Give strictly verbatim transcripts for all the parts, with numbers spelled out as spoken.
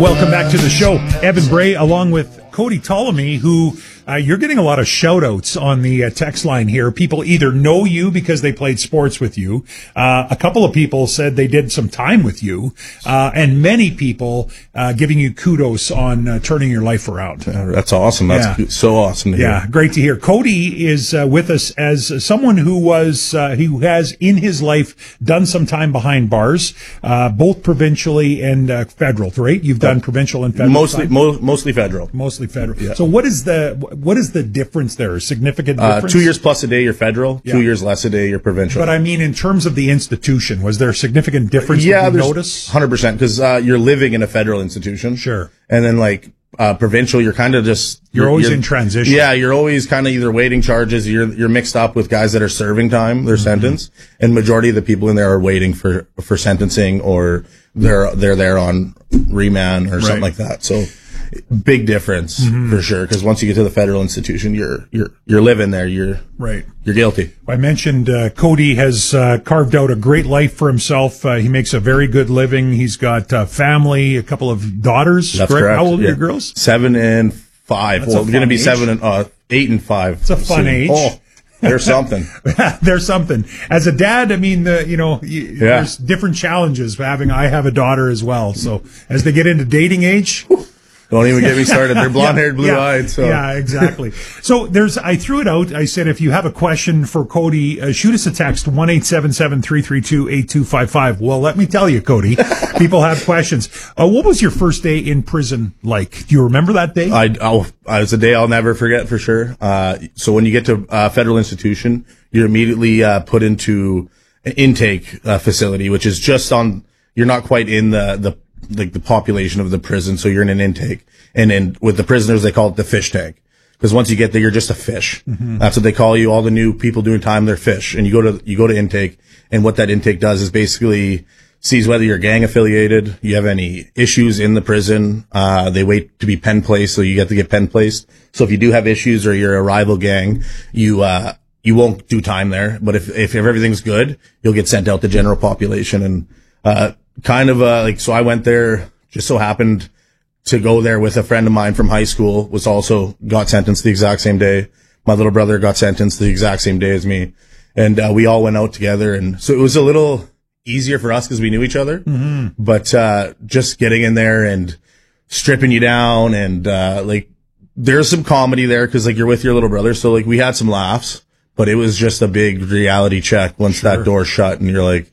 Welcome back to the show. Evan Bray along with Cody Ptolemy, who uh, you're getting a lot of shout-outs on the uh, text line here. People either know you because they played sports with you. Uh, a couple of people said they did some time with you. Uh, and many people uh, giving you kudos on uh, turning your life around. Uh, that's awesome. That's yeah. so awesome to hear. Yeah, great to hear. Cody is uh, with us as someone who was, uh, who has in his life done some time behind bars, uh, both provincially and uh, federal, right? You've done provincial and federal. Mostly, mo- mostly federal. Mostly federal. Yeah. So what is the what is the difference there? Significant difference? Uh, two years plus a day, you're federal. Yeah. Two years less a day, you're provincial. But I mean, in terms of the institution, was there a significant difference? Yeah, that you there's notice? one hundred percent because uh, you're living in a federal institution. Sure. And then like uh, provincial, you're kind of just you're, you're always you're, in transition. Yeah, you're always kind of either waiting charges. You're you're mixed up with guys that are serving time, their mm-hmm. sentence, and majority of the people in there are waiting for for sentencing or they're they're there on remand or something right. like that. So big difference mm-hmm. for sure. Because once you get to the federal institution, you're you're you're living there. You're right. You're guilty. I mentioned uh, Cody has uh, carved out a great life for himself. Uh, he makes a very good living. He's got a family, a couple of daughters. That's correct? correct. How old yeah. are your girls? Seven and five. That's well, we're going to be age. seven and uh, eight and five. It's a fun soon. age. Oh. There's something. There's something. As a dad, I mean, the, you know, you, yeah. there's different challenges having, I have a daughter as well. So as they get into dating age. Don't even get me started. They're blonde haired, blue eyed. Yeah, So. yeah, exactly. So there's, I threw it out. I said, if you have a question for Cody, uh, shoot us a text, one eight seven seven, three three two, eight two five five. Well, let me tell you, Cody, people have questions. Uh, what was your first day in prison like? Do you remember that day? I, oh, it's a day I'll never forget for sure. Uh, so when you get to a federal institution, you're immediately, uh, put into an intake, uh, facility, which is just on, you're not quite in the, the, like the population of the prison. So you're in an intake. And then with the prisoners, they call it the fish tank. Because once you get there, you're just a fish. Mm-hmm. That's what they call you. All the new people doing time, they're fish. And you go to, you go to intake. And what that intake does is basically sees whether you're gang affiliated, you have any issues in the prison. Uh, they wait to be pen placed. So you get to get pen placed. So if you do have issues or you're a rival gang, you, uh, you won't do time there. But if, if everything's good, you'll get sent out to general population. And, uh, kind of, uh, like, so I went there, just so happened to go there with a friend of mine from high school, was also got sentenced the exact same day. My little brother got sentenced the exact same day as me. And, uh, we all went out together. And so it was a little easier for us because we knew each other. Mm-hmm. But, uh, just getting in there and stripping you down and, uh, like, there's some comedy there because, like, you're with your little brother. So, like, we had some laughs, but it was just a big reality check once sure. that door shut and you're like,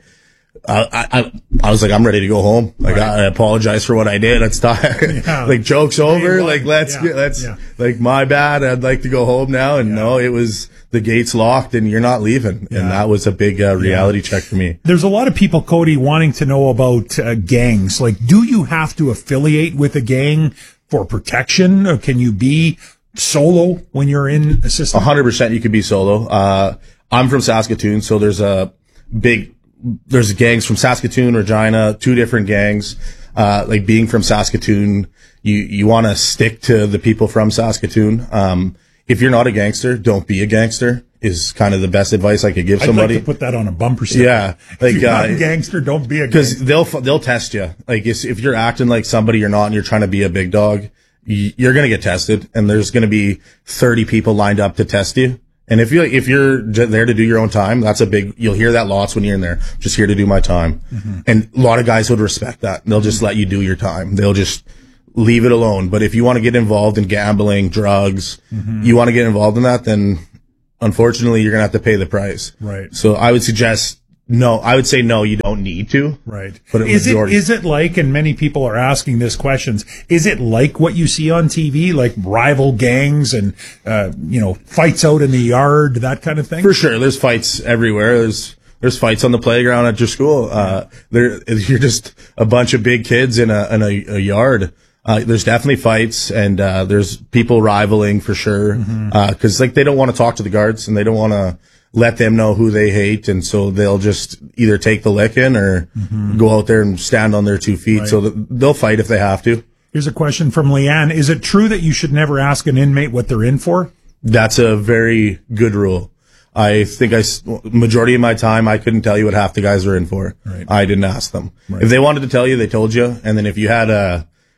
I, I, I was like, I'm ready to go home. Like, right. I, I apologize for what I did. It's time. Yeah. Like, joke's over. Like, let's yeah. get, let's, yeah. like, my bad. I'd like to go home now. And yeah. no, it was, the gate's locked and you're not leaving. Yeah. And that was a big uh, reality yeah. check for me. There's a lot of people, Cody, wanting to know about uh, gangs. Like, do you have to affiliate with a gang for protection, or can you be solo when you're in a system? A hundred percent you could be solo. Uh, I'm from Saskatoon, so there's a big, there's gangs from Saskatoon, Regina, two different gangs. Uh, like being from Saskatoon, you, you want to stick to the people from Saskatoon. Um, if you're not a gangster, don't be a gangster is kind of the best advice I could give somebody. I'd like to put that on a bumper sticker. Yeah. Like, if you're not uh, a gangster, don't be a gangster. Cause they'll, they'll test you. Like if you're acting like somebody you're not and you're trying to be a big dog, you're going to get tested and there's going to be thirty people lined up to test you. And if you if you're there to do your own time, that's a big, you'll hear that lots when you're in there. Just here to do my time. Mm-hmm. And a lot of guys would respect that. They'll just let you do your time. They'll just leave it alone. But if you want to get involved in gambling, drugs, mm-hmm. you want to get involved in that, then unfortunately you're going to have to pay the price. Right. So I would suggest no, I would say no, you don't need to. Right. But is it, is it like, and many people are asking this questions, is it like what you see on T V, like rival gangs and, uh, you know, fights out in the yard, that kind of thing? For sure. There's fights everywhere. There's, there's fights on the playground at your school. Uh, there, you're just a bunch of big kids in a, in a, a yard. Uh, there's definitely fights and, uh, there's people rivaling for sure. Mm-hmm. Uh, cause like they don't want to talk to the guards and they don't want to let them know who they hate. And so they'll just either take the licking or mm-hmm. go out there and stand on their two feet. Right. So th- they'll fight if they have to. Here's a question from Leanne. Is it true that you should never ask an inmate what they're in for? That's a very good rule. I think I, majority of my time, I couldn't tell you what half the guys are in for. Right. I didn't ask them. Right. If they wanted to tell you, they told you. And then if you had a,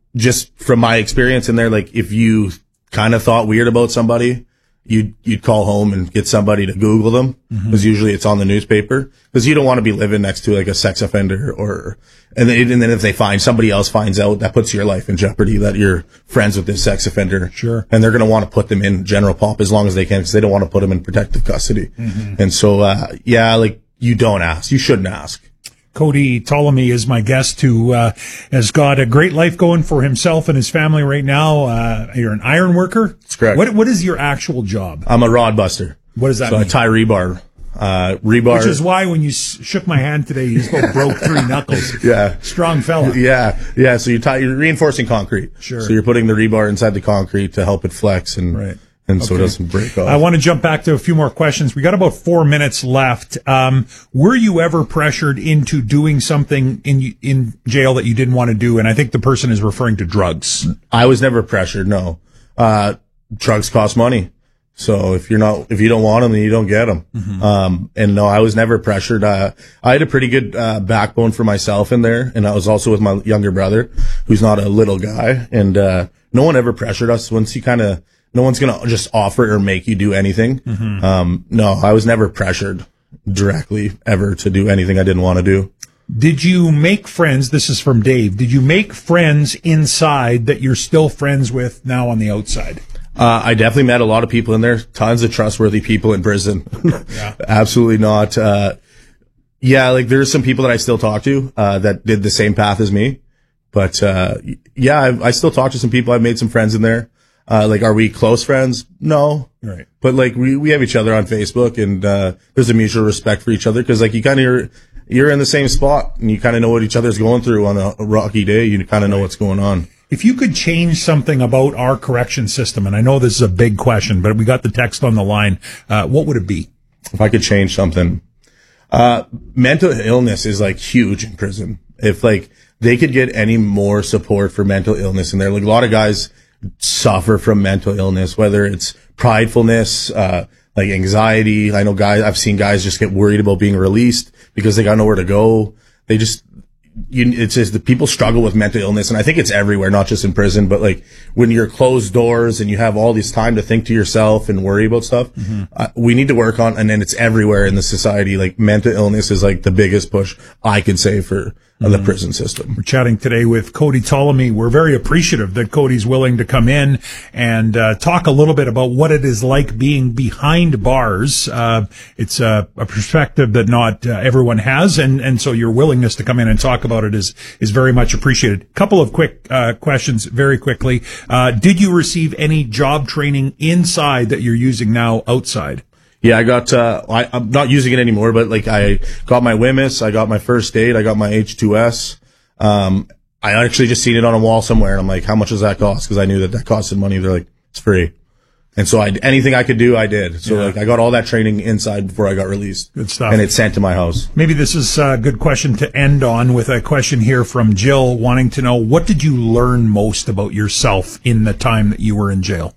just from my experience in there, like if you kind of thought weird about somebody, you'd, you'd call home and get somebody to Google them, because mm-hmm. usually it's on the newspaper, because you don't want to be living next to like a sex offender or, and then, and then if they find, somebody else finds out, that puts your life in jeopardy, that you're friends with this sex offender. Sure. And they're going to want to put them in general pop as long as they can, because they don't want to put them in protective custody. Mm-hmm. And so, uh, yeah, like you don't ask. You shouldn't ask. Cody Ptolemy is my guest, who uh, has got a great life going for himself and his family right now. Uh, you're an iron worker? That's correct. What What is your actual job? I'm a rod buster. What does that so mean? So I tie rebar. Uh, rebar. Which is why when you s- shook my hand today, you spoke broke three knuckles. Yeah. Strong fella. Yeah. Yeah. So you tie, you're reinforcing concrete. Sure. So you're putting the rebar inside the concrete to help it flex and, right. and so okay. it doesn't break off. I want to jump back to a few more questions. We got about four minutes left. Um, were you ever pressured into doing something in, in jail that you didn't want to do? And I think the person is referring to drugs. I was never pressured. No. Uh, drugs cost money. So if you're not, if you don't want them, then you don't get them. Mm-hmm. Um, and no, I was never pressured. Uh, I had a pretty good, uh, backbone for myself in there. And I was also with my younger brother, who's not a little guy. And, uh, no one ever pressured us. Once you kind of, no one's going to just offer or make you do anything. Mm-hmm. Um, no, I was never pressured directly ever to do anything I didn't want to do. Did you make friends? This is from Dave. Did you make friends inside that you're still friends with now on the outside? Uh, I definitely met a lot of people in there. Tons of trustworthy people in prison. Yeah. Absolutely not. Uh, yeah, like there's some people that I still talk to, uh, that did the same path as me. But, uh, yeah, I, I still talk to some people. I've made some friends in there. Uh, like, are we close friends? No. Right. But like, we, we have each other on Facebook, and, uh, there's a mutual respect for each other. Cause like, you kind of, you're, you're in the same spot, and you kind of know what each other's going through on a, a rocky day. You kind of know what's going on. If you could change something about our correction system, and I know this is a big question, but we got the text on the line, uh, what would it be? If I could change something, uh, mental illness is like huge in prison. If like they could get any more support for mental illness in there, like a lot of guys suffer from mental illness, whether it's pridefulness, uh, like anxiety. I know guys, I've seen guys just get worried about being released because they got nowhere to go. They just, You, it's just the people struggle with mental illness, and I think it's everywhere, not just in prison, but like when you're closed doors and you have all this time to think to yourself and worry about stuff, mm-hmm. uh, we need to work on, and then it's everywhere in the society. Like mental illness is like the biggest push I could say for mm-hmm. the prison system. We're chatting today with Cody Ptolemy. We're very appreciative that Cody's willing to come in and uh, talk a little bit about what it is like being behind bars. Uh, it's a, a perspective that not uh, everyone has, and, and so your willingness to come in and talk about it is is very much appreciated. Couple of quick uh, questions very quickly. Uh, did you receive any job training inside that you're using now outside? Yeah, I got, uh, I, I'm not using it anymore, but like I got my W M I S, I got my first aid, I got my H two S. Um, I actually just seen it on a wall somewhere, and I'm like, how much does that cost? Cause I knew that that costed money. They're like, it's free. And so I, anything I could do, I did. So yeah. like I got all that training inside before I got released. Good stuff. And it's sent to my house. Maybe this is a good question to end on, with a question here from Jill wanting to know, what did you learn most about yourself in the time that you were in jail?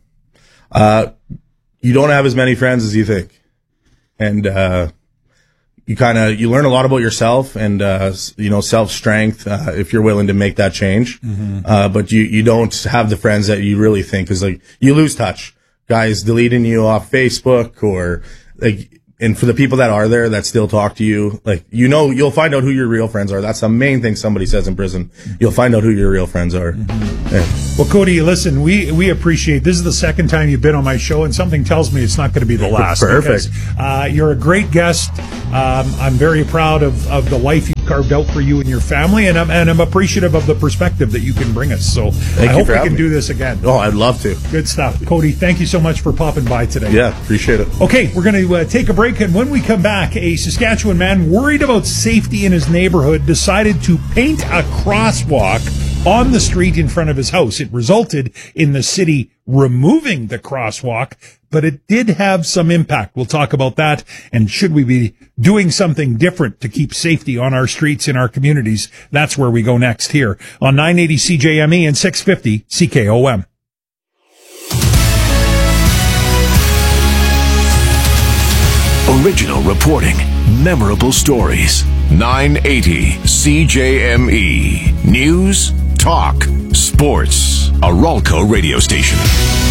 Uh, you don't have as many friends as you think. And, uh, you kind of, you learn a lot about yourself and, uh, you know, self-strength, uh, if you're willing to make that change. Mm-hmm. Uh, but you, you don't have the friends that you really think, cause like you lose touch. Guys deleting you off Facebook, or like, and for the people that are there that still talk to you, like, you know, you'll find out who your real friends are. That's the main thing somebody says in prison. You'll find out who your real friends are. Mm-hmm. Yeah. Well, Cody, listen, we, we appreciate, this is the second time you've been on my show, and something tells me it's not going to be the last. Perfect. Because, uh, you're a great guest. Um, I'm very proud of, of the life you carved out for you and your family, and I'm, and I'm appreciative of the perspective that you can bring us. So thank I you hope for we can me. do this again. Oh, I'd love to. Good stuff. Cody, thank you so much for popping by today. Yeah, appreciate it. Okay, we're going to uh, take a break, and when we come back, a Saskatchewan man worried about safety in his neighborhood decided to paint a crosswalk on the street in front of his house. It resulted in the city removing the crosswalk, but it did have some impact. We'll talk about that, and should we be doing something different to keep safety on our streets in our communities? That's where we go next here on nine eighty C J M E and six fifty C K O M. Original reporting, memorable stories. nine eighty C J M E. News, talk, sports. Sports, a Ralco radio station.